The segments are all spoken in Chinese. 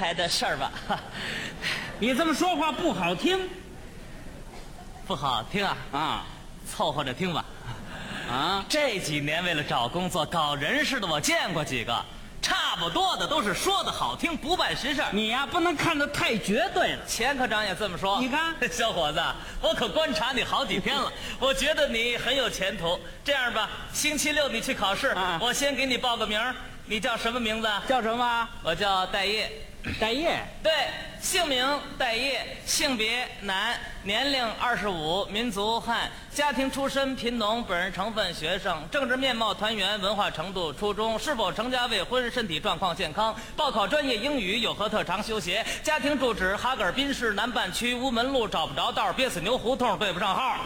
排的事儿吧。 你这么说话不好听不好听啊？ 啊凑合着听吧。 啊！ 这几年为了找工作搞人事的，我见过几个，差不多的都是说的好听，不办实事。 你呀，不能看得太绝对了。 钱科长也这么说。 你看， 小伙子，我可观察你好几天了，我觉得你很有前途。这样吧，星期六你去考试，我先给你报个名。你叫什么名字？ 叫什么？ 我叫戴业。 戴业。 对，姓名戴业，性别男，年龄25，民族汉，家庭出身贫农，本人成分学生，政治面貌团圆，文化程度初中，是否成家未婚，身体状况健康，报考专业英语，有何特长修鞋，家庭住址哈尔滨市南半区乌门路，找不着道，憋死牛胡同，对不上号。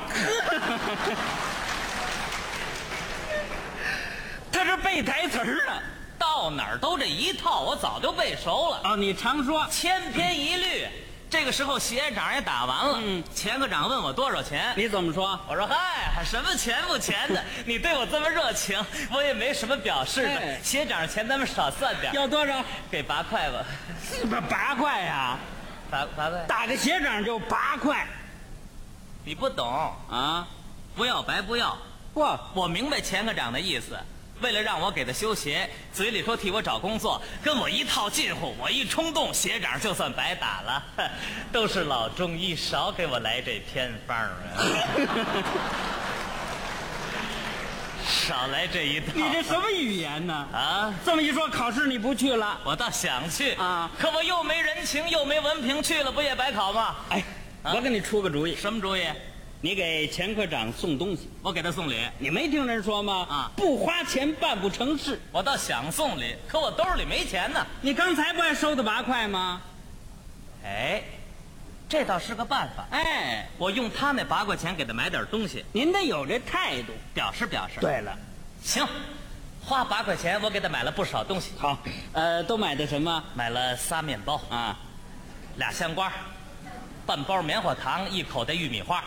他是背台词儿啊。 到哪儿都这一套，我早就背熟了。 哦，你常说千篇一律。这个时候鞋长也打完了，钱科长问我多少钱， 你怎么说？ 我说嗨，什么钱不钱的，你对我这么热情，我也没什么表示的。鞋长钱咱们少算点。 要多少？ 给8块吧。 8块呀 ？8块。 打个鞋掌就8块。 你不懂啊？ 不要白不要。我明白钱科长的意思。为了让我给他修鞋，嘴里说替我找工作，跟我一套近乎，我一冲动，鞋掌就算白打了。都是老中医，少给我来这偏方啊！少来这一套。 你这什么语言呢？ 啊， 这么一说，考试你不去了？ 我倒想去啊， 可我又没人情，又没文凭，去了不也白考吗？ 哎，我给你出个主意。 什么主意？ 你给钱科长送东西， 我给他送礼。 你没听人说吗？ 啊， 不花钱办不成事。 我倒想送礼，可我兜里没钱呢。 你刚才不还收的8块吗？ 哎，这倒是个办法。 哎， 我用他那8块钱给他买点东西。 您得有这态度， 表示表示。 对了， 行，花8块钱，我给他买了不少东西。 好，都买的什么？ 买了仨面包啊 ，2香瓜，半包棉花糖，1口袋玉米花。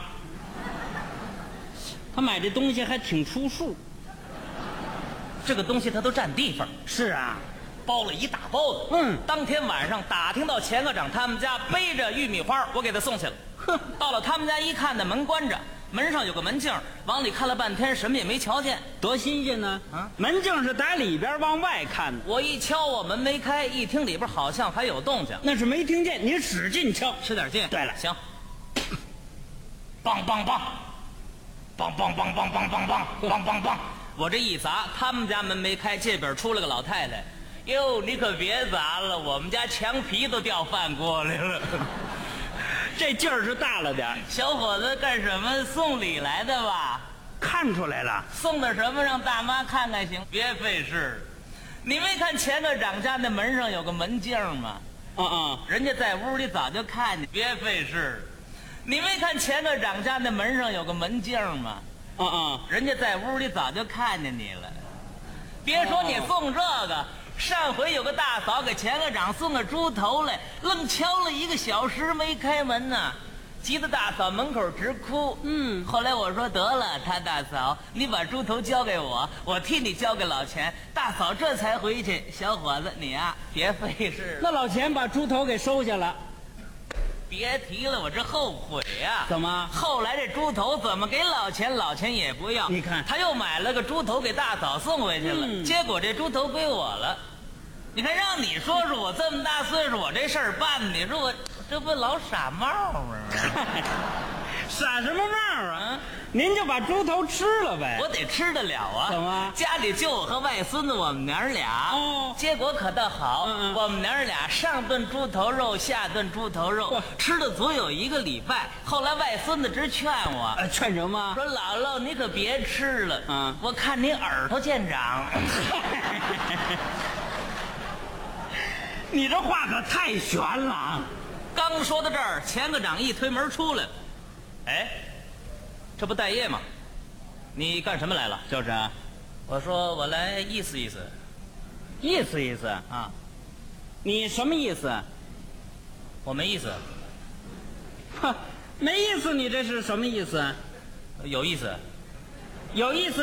他买这东西还挺出数， 这个东西他都占地方。 是啊， 包了一大包子。当天晚上打听到钱科长他们家背着玉米花，我给他送去了。到了他们家一看，那门关着，门上有个门镜，往里看了半天，什么也没瞧见。 多新鲜呢！ 啊， 门镜是打里边往外看的。 我一敲，我门没开，一听里边好像还有动静。 那是没听见，你使劲敲， 使点劲。 对了， 行。梆梆梆，梆梆梆梆梆梆梆梆梆梆，我这一砸，他们家门没开，这边出了个老太太。哟，你可别砸了，我们家墙皮都掉饭锅里了。 这劲儿是大了点。 小伙子干什么？送礼来的吧？ 看出来了。 送的什么？让大妈看看行，别费事。你没看钱科长家那门上有个门镜吗？人家在屋里早就看见，别费事。你没看钱科长家那门上有个门镜吗？人家在屋里早就看见你了。别说你送这个，上回有个大嫂给钱科长送个猪头来，愣敲了1个小时没开门呢，急得大嫂门口直哭。后来我说得了，他大嫂，你把猪头交给我，我替你交给老钱。大嫂这才回去。小伙子，你呀，别费事了。 那老钱把猪头给收下了。 别提了，我这后悔呀！ 怎么？ 后来这猪头怎么给老钱，老钱也不要。 你看， 他又买了个猪头给大嫂送回去了，结果这猪头归我了。你看，让你说说，我这么大岁数，我这事儿办的，你说我这不老傻帽吗？ 傻什么帽啊？您就把猪头吃了呗。 我得吃得了啊！ 怎么？ 家里就我和外孙子，我们娘俩。结果可倒好，我们娘俩上顿猪头肉，下顿猪头肉，吃了足有1个礼拜。后来外孙子直劝我， 劝什么？ 说姥姥你可别吃了，我看你耳朵见长。 你这话可太悬了。 刚说到这儿，钱科长一推门出来，哎，这不戴业吗？你干什么来了？ 就是， 我说我来意思意思。 意思意思啊？ 你什么意思？ 我没意思。 哼，没意思，你这是什么意思？ 有意思。 有意思。